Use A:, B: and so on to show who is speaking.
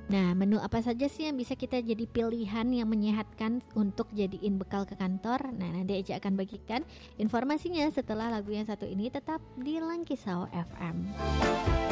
A: Nah, menu apa saja sih yang bisa kita jadi pilihan yang menyehatkan untuk jadiin bekal ke kantor? Nah, nanti Ece akan bagikan informasinya setelah lagu yang satu ini. Tetap di Langkisau FM.